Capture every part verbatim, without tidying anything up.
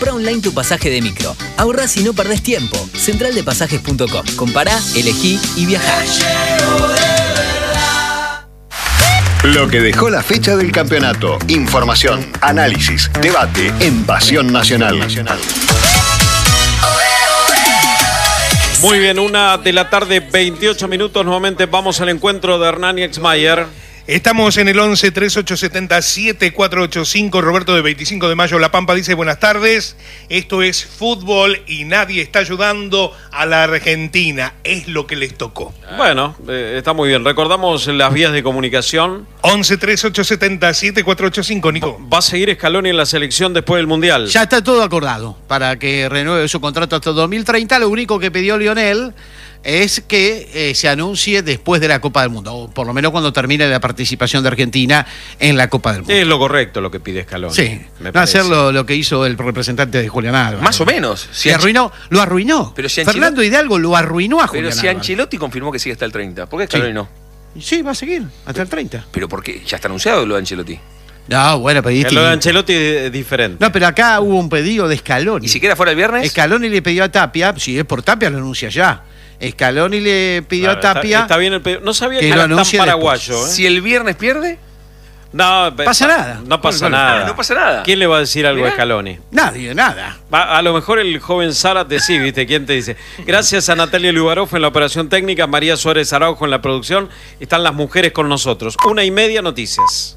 Comprá online tu pasaje de micro. Ahorrás y no perdés tiempo. central de pasajes punto com. Compará, elegí y viajá. Lo que dejó la fecha del campeonato. Información, análisis, debate en Pasión Nacional. Muy bien, una de la tarde, veintiocho minutos. Nuevamente vamos al encuentro de Hernán y Exmayer. Estamos en el once, treinta y ocho setenta, setenta y cuatro ochenta y cinco. Roberto de veinticinco de mayo, La Pampa, dice: buenas tardes, esto es fútbol y nadie está ayudando a la Argentina, es lo que les tocó. Bueno, eh, está muy bien. Recordamos las vías de comunicación. once, treinta y ocho setenta, setenta y cuatro ochenta y cinco, Nico. ¿Va a seguir Scaloni en la selección después del Mundial? Ya está todo acordado para que renueve su contrato hasta dos mil treinta. Lo único que pidió Lionel es que eh, se anuncie después de la Copa del Mundo, o por lo menos cuando termine la participación de Argentina en la Copa del Mundo. Es lo correcto lo que pide Scaloni. Sí, no hacer lo, lo que hizo el representante de Julián Álvarez. Más o menos. Si y arruinó, lo arruinó. Pero si Fernando Hidalgo lo arruinó a Julián Pero si Álvarez. Ancelotti confirmó que sigue hasta el treinta, ¿por qué Scaloni Sí. no? Sí, va a seguir hasta el treinta. ¿Pero por qué? ¿Ya está anunciado lo de Ancelotti? No, bueno, pero Lo de Ancelotti es diferente. No, pero acá hubo un pedido de Scaloni. ¿Y si queda fuera el viernes? Scaloni le pidió a Tapia, si es por Tapia lo anuncia ya. Scaloni le pidió Claro, a Tapia. Está, está bien el pedido. No sabía que, que era lo tan anuncie paraguayo. ¿eh? Si el viernes pierde, No, pasa nada. No pasa Bueno, nada. no pasa nada. ¿Quién le va a decir algo Mirá. a Scaloni? Nadie, nada. Va, a lo mejor el joven Zárate sí, ¿viste? ¿Quién te dice? Gracias a Natalia Lugarov en la operación técnica, María Suárez Araujo en la producción. Están las mujeres con nosotros. Una y media, noticias.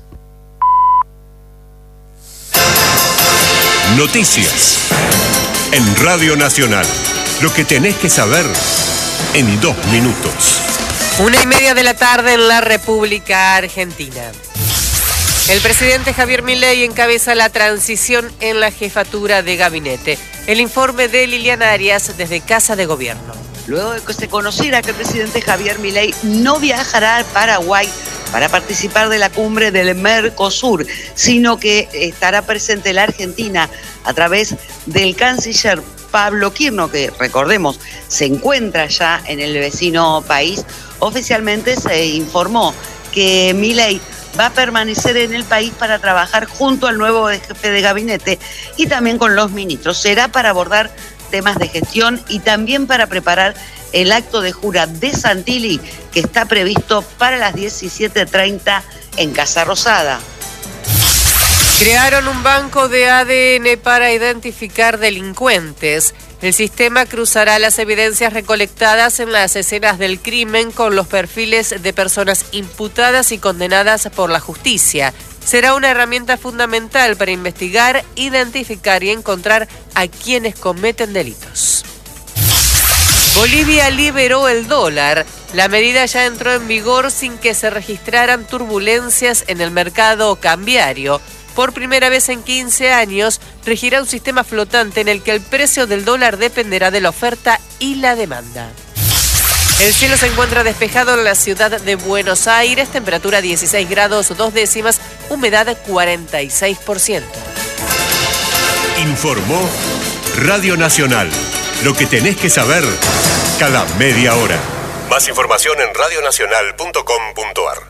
Noticias en Radio Nacional. Lo que tenés que saber en dos minutos. Una y media de la tarde en la República Argentina. El presidente Javier Milei encabeza la transición en la jefatura de gabinete. El informe de Liliana Arias desde Casa de Gobierno. Luego de que se conociera que el presidente Javier Milei no viajará al Paraguay para participar de la cumbre del Mercosur, sino que estará presente en la Argentina a través del canciller Pablo Quirno, que recordemos se encuentra ya en el vecino país. Oficialmente se informó que Milei va a permanecer en el país para trabajar junto al nuevo jefe de gabinete y también con los ministros. Será para abordar temas de gestión y también para preparar el acto de jura de Santilli, que está previsto para las diecisiete treinta en Casa Rosada. Crearon un banco de A D N para identificar delincuentes. El sistema cruzará las evidencias recolectadas en las escenas del crimen con los perfiles de personas imputadas y condenadas por la justicia. Será una herramienta fundamental para investigar, identificar y encontrar a quienes cometen delitos. Bolivia liberó el dólar. La medida ya entró en vigor sin que se registraran turbulencias en el mercado cambiario. Por primera vez en quince años, regirá un sistema flotante en el que el precio del dólar dependerá de la oferta y la demanda. El cielo se encuentra despejado en la ciudad de Buenos Aires, temperatura dieciséis grados dos décimas, humedad cuarenta y seis por ciento. Informó Radio Nacional. Lo que tenés que saber cada media hora. Más información en radio nacional punto com punto a r.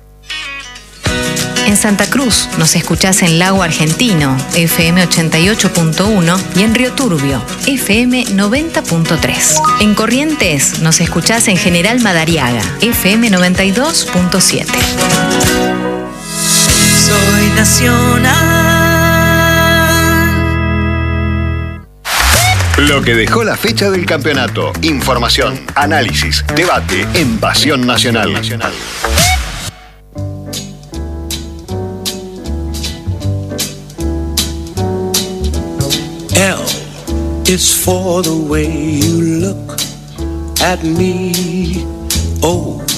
En Santa Cruz nos escuchás en Lago Argentino, F M ochenta y ocho punto uno, y en Río Turbio, F M noventa punto tres. En Corrientes nos escuchás en General Madariaga, F M noventa y dos punto siete. Soy nacional. Lo que dejó la fecha del campeonato. Información, análisis, debate en Pasión Nacional. L is for the way you look at me. O